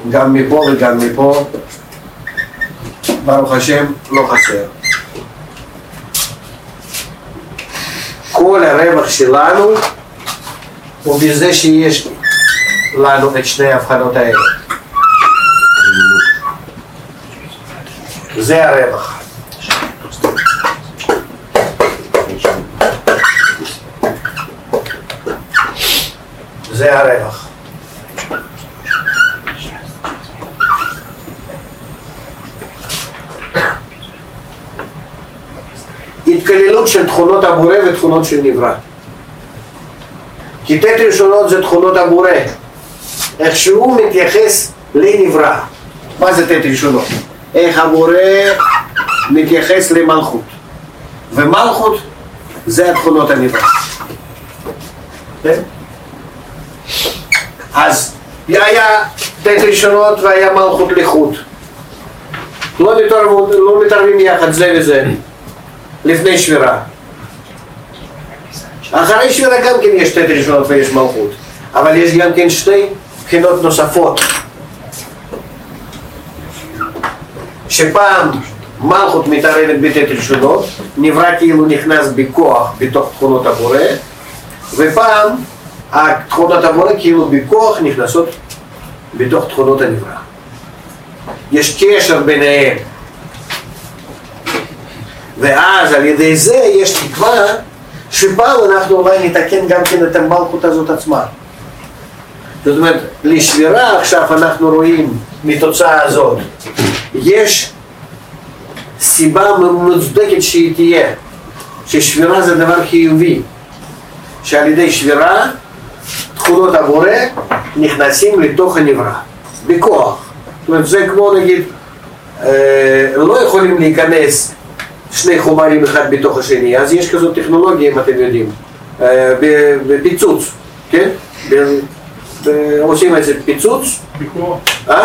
גם מפה וגם מפה, ברוך השם, לא חסר. כל הרווח שלנו הוא בזה שיש לנו את שני ההבחנות האלה. זה הרווח. זה הרווח. התכללות של תכונות הבורא ותכונות של נברא. כי תת ראשונות זה תכונות הבורא, איך שהוא מתייחס לנברא. מה זה תת ראשונות? איך הבורא מתייחס למלכות, ומלכות זה התכונות הנברא. אז היה תת ראשונות והיה מלכות לחוד, לא מתערבים יחד זה וזה לפני שבירה. אחרי שבירה גם כן יש תת ראשונות ויש מלכות, אבל יש גם כן שתי בחינות נוספות, שפעם מלכות מתערבת בתת ראשונות, נברא כאילו נכנס בכוח בתוך תכונות הבורא, ופעם תכונות הבורא כאילו בכוח נכנסות בתוך תכונות הנברא. יש קשר ביניהם, ואז על ידי זה יש תקווה שפעם אנחנו אולי נתקן גם כן את המלכות הזאת עצמה. זאת אומרת, לשבירה עכשיו אנחנו רואים מתוצאה הזאת, יש סיבה מוצדקת שהיא תהיה, ששבירה זה דבר חיובי, שעל ידי שבירה תכונות הבורא נכנסים לתוך הנברא בכוח. זאת אומרת, זה כמו נגיד לא יכולים להיכנס שני חומרים אחד בתוך השני, אז יש כזאת טכנולוגיה, אם אתם יודעים, בפיצוץ, כן? עושים איזה פיצוץ, ביקור,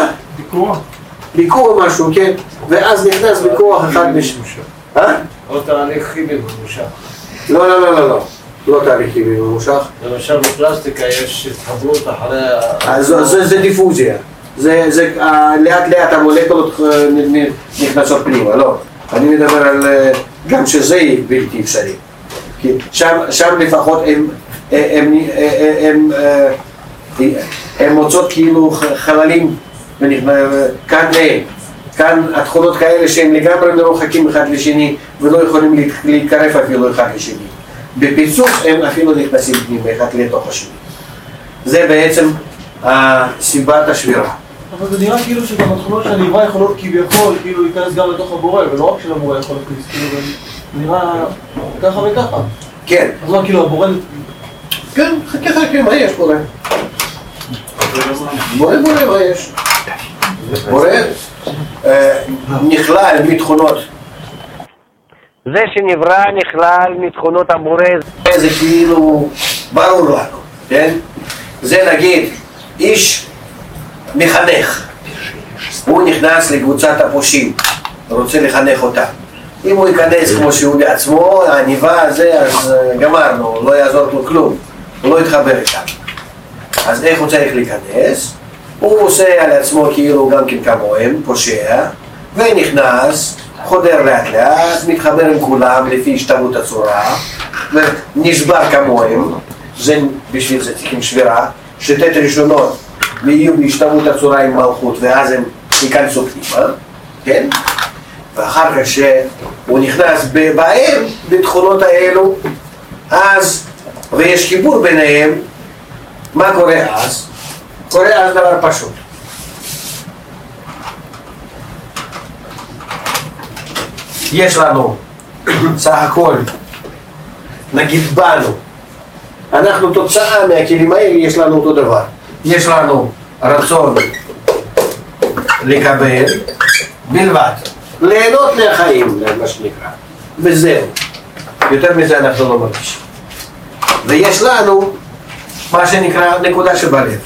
ביקור משהו, כן? ואז נכנס בכוח אחד או תהליך כימי ממושך. לא תהליך כימי ממושך. למשל בפלסטיקה יש התחברות אחרי... זה דיפוזיה, זה לאט לאט המולקולות נכנסות פנימה, לא. אני מדבר על גם שזה בלתי אפשרי, כי שם לפחות הם מוצאות כאילו חללים, כאן התכונות כאלה שהם לגמרי מרוחקים אחד לשני ולא יכולים להתקרב אפילו אחד לשני. בפיצוץ הם אפילו נכנסים פנימה אחד לתוך השני. זה בעצם סיבת השבירה. אבל זה נראה כאילו שגם התכונות של הנברא יכולות כביכול כאילו להיכנס גם לתוך הבורא, ולא רק של הבורא יכול להכניס, כאילו זה נראה ככה וככה. כן. אז מה כאילו הבורא... כן, חכה, מה יש בורא? בורא, מה יש? בורא נכלל מתכונות. זה שנברא נכלל מתכונות הבורא, זה כאילו ברור לנו, כן? זה נגיד איש מחנך, הוא נכנס לקבוצת הפושעים, רוצה לחנך אותה. אם הוא ייכנס כמו שהוא בעצמו, העניבה הזה, אז גמרנו, לא יעזור לו כלום, הוא לא יתחבר איתם. אז איך הוא צריך להיכנס? הוא עושה על עצמו כאילו גם כן כמוהם, פושע, ונכנס, חודר לאט לאט, מתחבר עם כולם לפי השתנות הצורה, ונשבר כמוהם. זה בשביל זה צריכים שבירה, שתת ראשונות ויהיו בהשתנות הצורה עם מלכות, ואז הם ייכנסו פנימה, כן? ואחר כך שהוא נכנס בהם, בתכונות האלו, אז, ויש חיבור ביניהם, מה קורה אז? קורה אז דבר פשוט. יש לנו סך הכל, נגיד בנו, אנחנו תוצאה מהכלים האלה, יש לנו אותו דבר. יש לנו רצון לקבל בלבד, ליהנות מהחיים, מה שנקרא, וזהו. יותר מזה אנחנו לא מרגישים. ויש לנו מה שנקרא נקודה שבלב.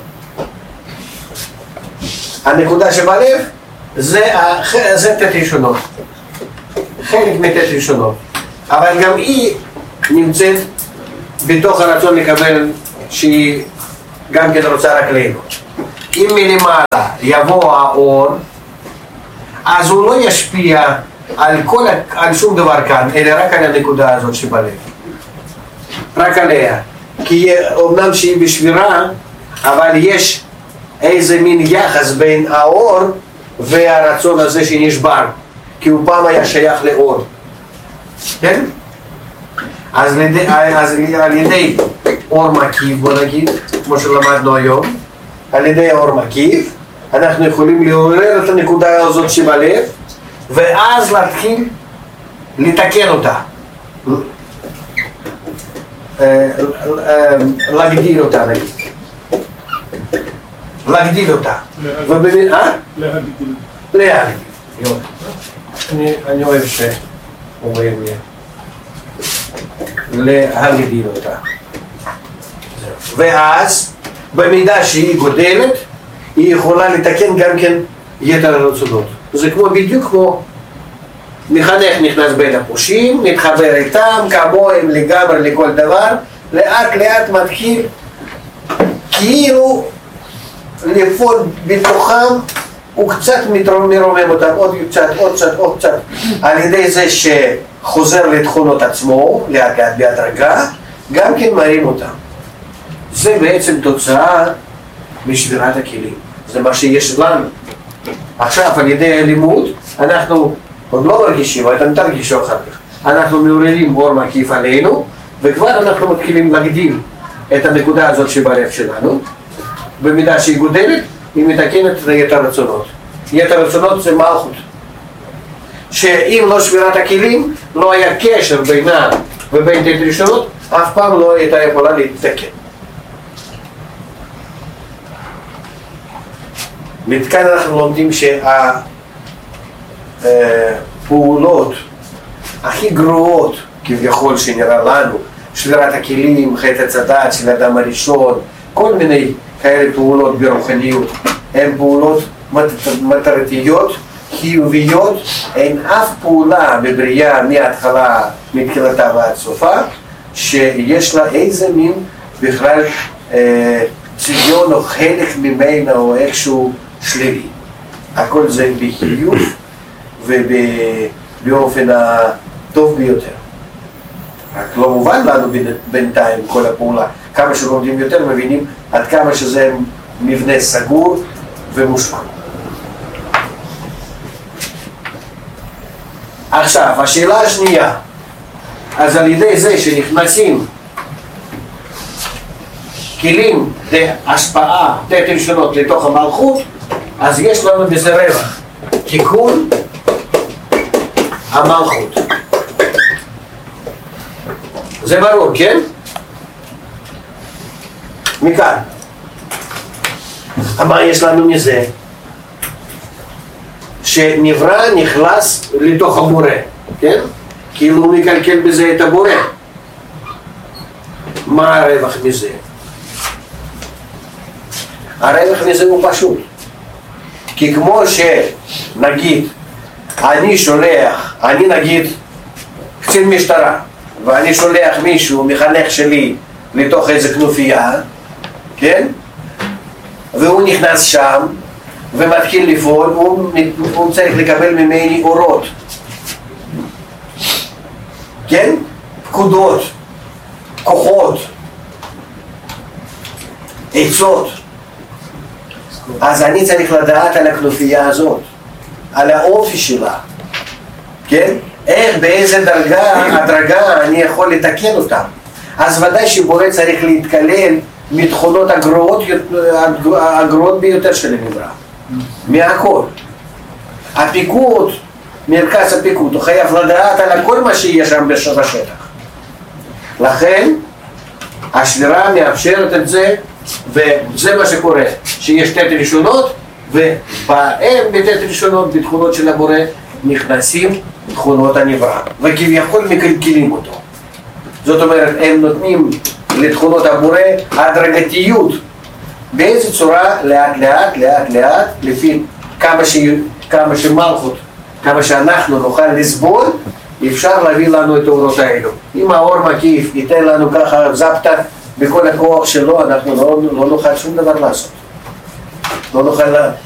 הנקודה שבלב זה תת ראשונות, חלק מתת ראשונות, אבל גם היא נמצאת בתוך הרצון לקבל, שהיא גם כן רוצה רק ליהנות. אם מלמעלה יבוא האור, אז הוא לא ישפיע על שום דבר כאן, אלא רק על הנקודה הזאת שבלב. רק עליה. כי אומנם שהיא בשבירה, אבל יש איזה מין יחס בין האור והרצון הזה שנשבר, כי הוא פעם היה שייך לאור. כן? אז על ידי אור מקיף, בוא נגיד, כמו שלמדנו היום, על ידי האור מקיף, אנחנו יכולים לעורר את הנקודה הזאת שבלב, ואז להתחיל לתקן אותה. להגדיל אותה, נגיד. להגדיל אותה. להגדיל. אני אוהב שאומרים לי. להגדיל אותה. ואז, במידה שהיא גודלת, היא יכולה לתקן גם כן יתר הרצונות. זה בדיוק כמו מחנך נכנס בין הפושים, מתחבר איתם, כמוהם לגמרי לכל דבר, לאט לאט מתחיל כאילו לפעול בתוכם, הוא קצת מרומם אותם, עוד קצת, על ידי זה שחוזר לתכונות עצמו, לאט לאט בהדרגה, גם כן מרים אותם. זה בעצם תוצאה משבירת הכלים, זה מה שיש לנו. עכשיו על ידי הלימוד אנחנו עוד לא מרגישים, אבל אתם תרגישו אחר כך. אנחנו מעוררים אור מקיף עלינו, וכבר אנחנו מתחילים להגדיל את הנקודה הזאת שבלב שלנו. במידה שהיא גודלת, היא מתקנת את יתר הרצונות. יתר הרצונות זה מלכות. שאם לא שבירת הכלים, לא היה קשר בינה ובין יתר הרצונות, אף פעם לא הייתה יכולה להתתקן. מכאן אנחנו לומדים שהפעולות הכי גרועות כביכול שנראה לנו, שבירת הכלים, חטא הצדת של האדם הראשון, כל מיני כאלה פעולות ברוחניות, הן פעולות מטרתיות, חיוביות, אין אף פעולה בבריאה מההתחלה, מתחילתה ועד סופה, שיש לה איזה מין בכלל צביון או חלק ממנה או איכשהו שלילי. הכל זה בחיוב ובאופן הטוב ביותר. רק לא מובן לנו בינתיים כל הפעולה. כמה שלומדים יותר מבינים עד כמה שזה מבנה סגור ומושלם. עכשיו, השאלה השנייה, אז על ידי זה שנכנסים כלים להשפעה, תתר שונות לתוך המלכות, אז יש לנו בזה רווח, תיקון המלכות. זה ברור, כן? מכאן. מה יש לנו מזה? שנברא נכנס לתוך הבורא, כן? כאילו הוא מקלקל בזה את הבורא. מה הרווח מזה? הרווח מזה הוא פשוט. כי כמו שנגיד, אני נגיד קצין משטרה, ואני שולח מישהו, מחנך שלי, לתוך איזה כנופיה, כן? והוא נכנס שם, ומתחיל לפעול, הוא צריך לקבל ממני אורות. כן? פקודות, כוחות, עצות. אז אני צריך לדעת על הכנופיה הזאת, על האופי שלה, כן? איך, באיזה הדרגה אני יכול לתקן אותם. אז ודאי שבורא צריך להתקלל מתכונות הגרועות ביותר של הנברא. מהכל. הפיקוד, מרכז הפיקוד, הוא חייב לדעת על כל מה שיש שם בשטח. לכן, השבירה מאפשרת את זה, וזה מה שקורה, שיש תת ראשונות, ובהם בתת ראשונות, בתכונות של הבורא, נכנסים תכונות הנברא, וכביכול מקלקלים אותו. זאת אומרת, הם נותנים לתכונות הבורא הדרגתיות, באיזו צורה לאט לאט, לפי כמה שמלכות, כמה שאנחנו נוכל לסבול, אפשר להביא לנו את האורות האלו. אם האור מקיף ייתן לנו ככה זפתה בכל הכוח שלו, אנחנו לא נוכל שום דבר לעשות. לא נוכל